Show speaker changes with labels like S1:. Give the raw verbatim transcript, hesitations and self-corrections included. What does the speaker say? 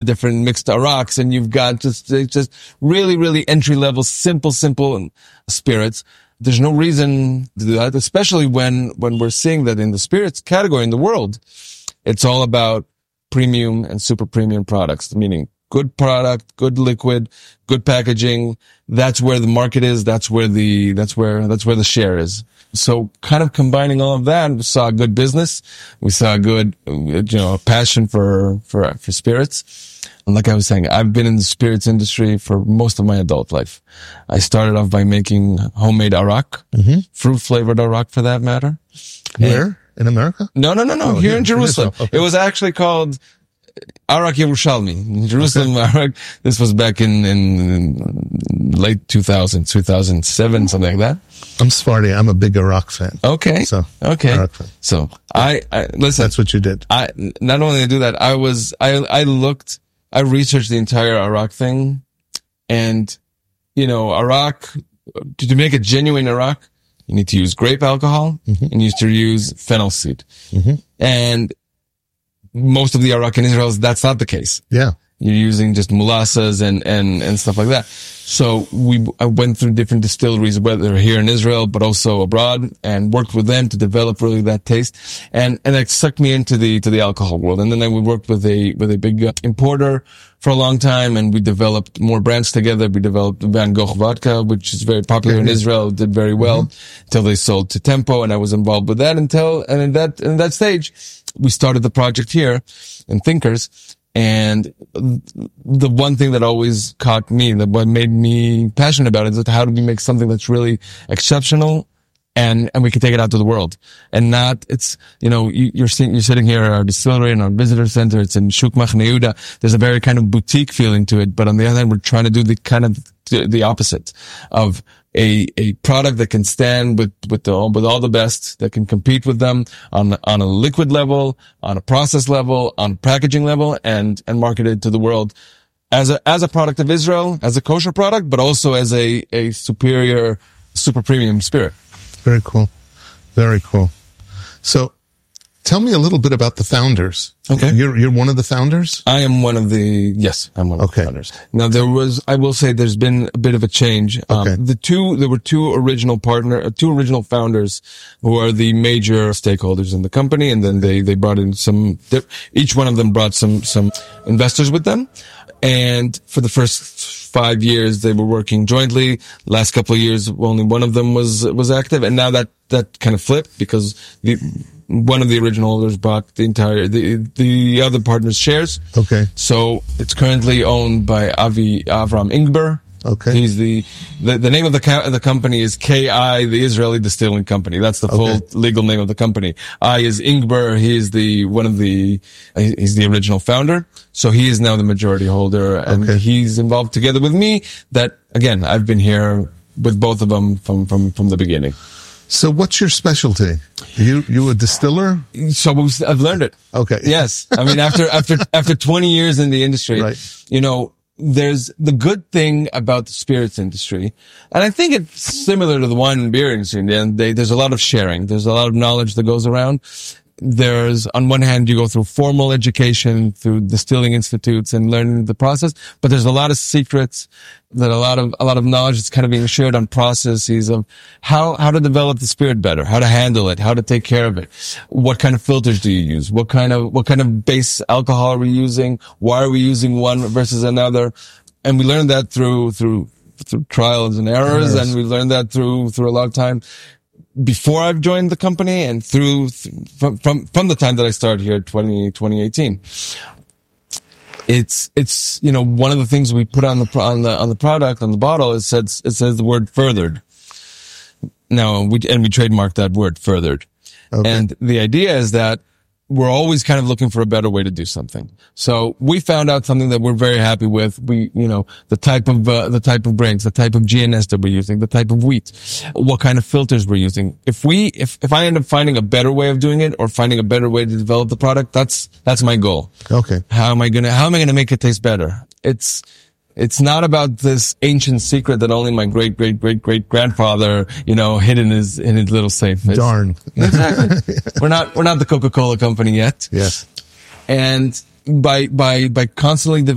S1: different mixed araks, and you've got just, just really, really entry level, simple, simple spirits. There's no reason to do that, especially when, when we're seeing that in the spirits category in the world, it's all about premium and super premium products, meaning good product, good liquid, good packaging. That's where the market is. That's where the, that's where, that's where the share is. So kind of combining all of that, we saw a good business. We saw a good, you know, a passion for, for, for spirits. And like I was saying, I've been in the spirits industry for most of my adult life. I started off by making homemade arak, mm-hmm. fruit flavored arak for that matter.
S2: Where?
S1: And,
S2: in America?
S1: No, no, no, no.
S2: Oh,
S1: here,
S2: here
S1: in Jerusalem.
S2: Okay.
S1: It was actually called Arak Yerushalmi. In Jerusalem, okay. Arak. This was back in, in late two thousand, two thousand seven, something like that.
S2: I'm Sephardi. I'm a big Arak fan.
S1: Okay.
S2: So,
S1: okay.
S2: Arak fan.
S1: So, I, I, listen.
S2: That's what you did.
S1: I, not only did I do that, I was, I, I looked, I researched the entire Arak thing, and, you know, Arak, to, to make a genuine Arak, you need to use grape alcohol, mm-hmm. and you need to use fennel seed. Mm-hmm. And most of the Arak in Israel, that's not the case.
S2: Yeah.
S1: You're using just molasses and, and, and stuff like that. So we, I went through different distilleries, whether here in Israel, but also abroad, and worked with them to develop really that taste. And, and it sucked me into the, to the alcohol world. And then I we worked with a, with a big uh, importer for a long time, and we developed more brands together. We developed Van Gogh vodka, which is very popular mm-hmm. in Israel, did very well mm-hmm. until they sold to Tempo, and I was involved with that until, and in that, in that stage, we started the project here in Thinkers. And the one thing that always caught me, that what made me passionate about it, is that how do we make something that's really exceptional and, and we can take it out to the world, and not, it's, you know, you, you're sitting, you're sitting here at our distillery in our visitor center. It's in Shuk Machne Yehuda. There's a very kind of boutique feeling to it. But on the other hand, we're trying to do the kind of the opposite of a, a product that can stand with, with the, with all the best, that can compete with them on, on a liquid level, on a process level, on packaging level, and, and market it to the world as a, as a product of Israel, as a kosher product, but also as a, a superior, super premium spirit.
S2: Very cool. Very cool. So tell me a little bit about the founders.
S1: Okay.
S2: You're, you're one of the founders?
S1: I am one of the, yes, I'm one of
S2: okay.
S1: the founders. Now there was, I will say there's been a bit of a change.
S2: Okay.
S1: Um, the two, there were two original partner, two original founders who are the major stakeholders in the company. And then they, they brought in some, each one of them brought some, some investors with them. And for the first five years, they were working jointly. Last couple of years, only one of them was, was active. And now that, that kind of flipped because the, one of the original holders bought the entire, the, the other partner's shares.
S2: Okay.
S1: So it's currently owned by Avi Avram Ingber.
S2: Okay.
S1: He's the, the, the name of the, co- the company is K I, the Israeli Distilling Company. That's the full
S2: okay.
S1: legal name of the company. I is Ingber. He is the, one of the, he's the original founder. So he is now the majority holder, and
S2: okay.
S1: he's involved together with me. That again, I've been here with both of them from, from, from the beginning.
S2: So what's your specialty? You, you a distiller?
S1: So I've learned it.
S2: Okay.
S1: Yes. I mean, after, after, after twenty years in the industry,
S2: right.
S1: you know, there's the good thing about the spirits industry, and I think it's similar to the wine and beer industry. And they, there's a lot of sharing. There's a lot of knowledge that goes around. There's, on one hand, you go through formal education through distilling institutes and learning the process, but there's a lot of secrets, that a lot of, a lot of knowledge that's kind of being shared on processes of how, how to develop the spirit better, how to handle it, how to take care of it. What kind of filters do you use? What kind of, what kind of base alcohol are we using? Why are we using one versus another? And we learned that through, through, through trials and errors, yes. and we learned that through, through a lot of time. Before I've joined the company and through, from, from, from the time that I started here, twenty, twenty eighteen. It's, it's, you know, one of the things we put on the, on the, on the product, on the bottle, it says, it says the word furthered. Now, we, and we trademarked that word furthered. Okay. And the idea is that we're always kind of looking for a better way to do something. So we found out something that we're very happy with. We, you know, the type of, uh, the type of grains, the type of G N S that we're using, the type of wheat, what kind of filters we're using. If we, if, if I end up finding a better way of doing it or finding a better way to develop the product, that's, that's my goal.
S2: Okay.
S1: How am I gonna, how am I gonna make it taste better? It's, It's not about this ancient secret that only my great, great, great, great grandfather, you know, hid in his, in his little safe. It's,
S2: Darn.
S1: Exactly. We're not, we're not the Coca-Cola company yet.
S2: Yes.
S1: And by, by, by constantly